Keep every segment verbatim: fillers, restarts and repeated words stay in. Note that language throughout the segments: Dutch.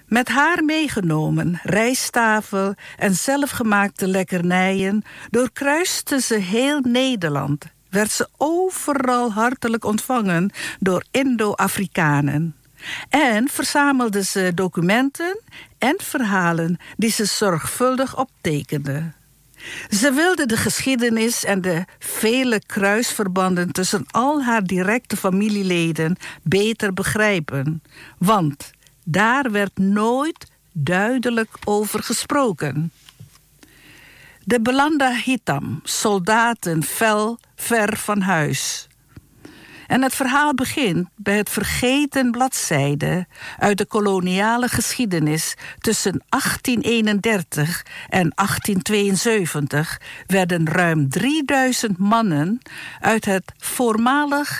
Met haar meegenomen rijsttafel en zelfgemaakte lekkernijen doorkruiste ze heel Nederland. Werd ze overal hartelijk ontvangen door Indo-Afrikanen. En verzamelde ze documenten en verhalen die ze zorgvuldig optekende. Ze wilde de geschiedenis en de vele kruisverbanden tussen al haar directe familieleden beter begrijpen. Want daar werd nooit duidelijk over gesproken. De Belanda Hitam, soldaten fel ver van huis. En het verhaal begint bij het vergeten bladzijde uit de koloniale geschiedenis. Tussen achttien eenendertig en achttien tweeënzeventig werden ruim drieduizend mannen uit het voormalig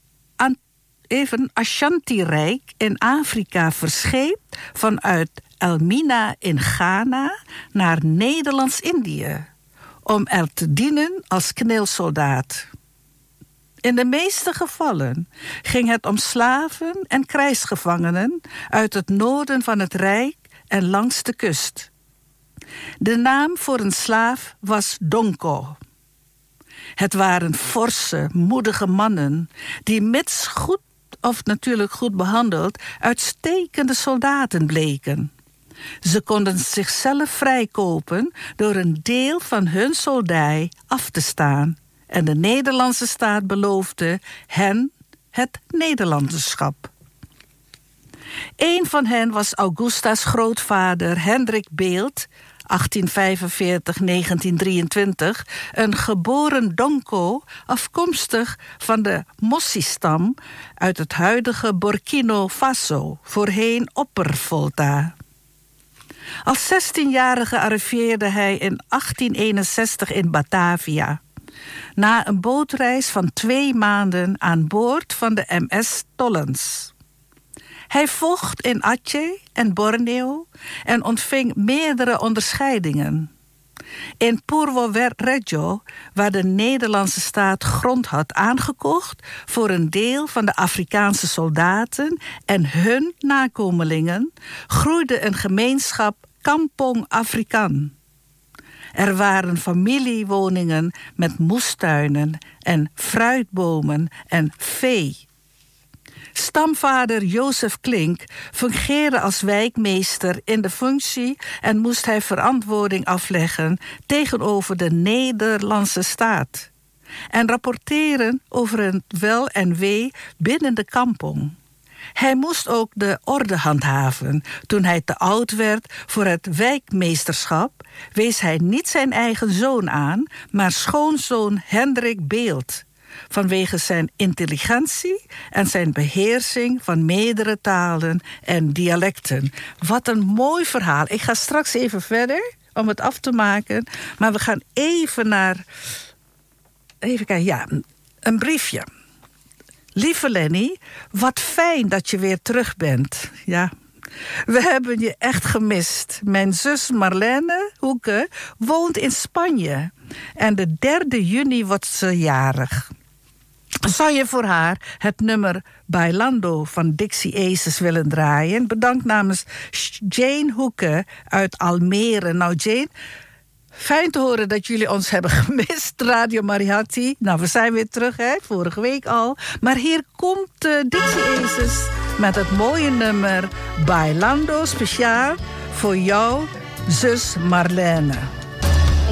even Ashanti-rijk in Afrika verscheept vanuit Elmina in Ghana naar Nederlands-Indië om er te dienen als kneelsoldaat. In de meeste gevallen ging het om slaven en krijgsgevangenen uit het noorden van het Rijk en langs de kust. De naam voor een slaaf was Donko. Het waren forse, moedige mannen die mits goed of natuurlijk goed behandeld uitstekende soldaten bleken. Ze konden zichzelf vrijkopen door een deel van hun soldij af te staan. En de Nederlandse staat beloofde hen het Nederlanderschap. Een van hen was Augusta's grootvader Hendrik Beelt, achttien vijfenveertig tot negentien drieëntwintig, een geboren Donko, afkomstig van de Mossi-stam uit het huidige Burkina Faso, voorheen Opper-Volta. Als zestienjarige arriveerde hij in achttien eenenzestig in Batavia. Na een bootreis van twee maanden aan boord van de M S Tollens. Hij vocht in Aceh en Borneo en ontving meerdere onderscheidingen. In Purworejo, waar de Nederlandse staat grond had aangekocht voor een deel van de Afrikaanse soldaten en hun nakomelingen, groeide een gemeenschap Kampong Afrikaan. Er waren familiewoningen met moestuinen en fruitbomen en vee. Stamvader Jozef Klink fungeerde als wijkmeester in de functie en moest hij verantwoording afleggen tegenover de Nederlandse staat en rapporteren over het wel en wee binnen de kampong. Hij moest ook de orde handhaven. Toen hij te oud werd voor het wijkmeesterschap, wees hij niet zijn eigen zoon aan, maar schoonzoon Hendrik Beelt, vanwege zijn intelligentie en zijn beheersing van meerdere talen en dialecten. Wat een mooi verhaal. Ik ga straks even verder om het af te maken, maar we gaan even naar, even kijken, ja, een briefje. Lieve Lenny, wat fijn dat je weer terug bent. Ja, we hebben je echt gemist. Mijn zus Marlene Hoeke woont in Spanje. En de derde juni wordt ze jarig. Zou je voor haar het nummer Bailando van Dixie Aces willen draaien? Bedankt namens Jane Hoeke uit Almere. Nou Jane, fijn te horen dat jullie ons hebben gemist, Radio Mariatti. Nou, we zijn weer terug, hè, vorige week al. Maar hier komt uh, Dixie Aces met het mooie nummer Bailando, speciaal voor jou, zus Marlene.